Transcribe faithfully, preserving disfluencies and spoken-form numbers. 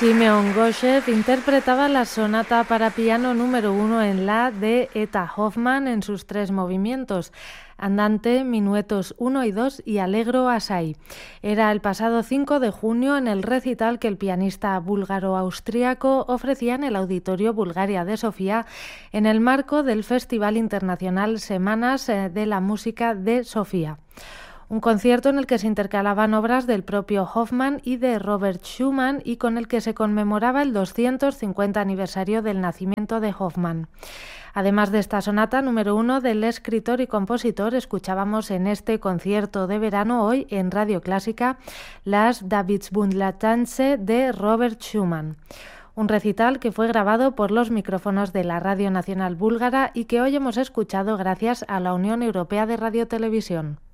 Simeon Goshev interpretaba la sonata para piano número uno en la de Etta Hoffmann en sus tres movimientos: Andante, Minuetos uno y dos y Allegro assai. Era el pasado cinco de junio en el recital que el pianista búlgaro-austríaco ofrecía en el Auditorio Bulgaria de Sofía en el marco del Festival Internacional Semanas de la Música de Sofía. Un concierto en el que se intercalaban obras del propio Hoffmann y de Robert Schumann y con el que se conmemoraba el doscientos cincuenta aniversario del nacimiento de Hoffmann. Además de esta sonata número uno del escritor y compositor, escuchábamos en este concierto de verano hoy en Radio Clásica las Davidsbund-Latance de Robert Schumann. Un recital que fue grabado por los micrófonos de la Radio Nacional Búlgara y que hoy hemos escuchado gracias a la Unión Europea de Radiotelevisión.